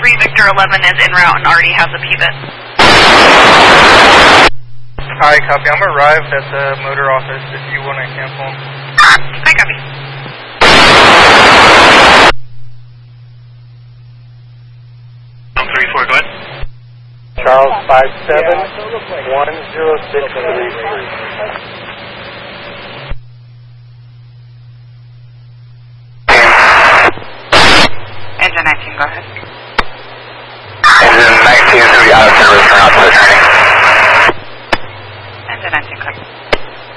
3 Victor 11 is en route and already has a PBIT. Alright, copy. I'm arrived at the motor office if you want to cancel them. I copy. I'm 3-4, go ahead. Charles 57-10633.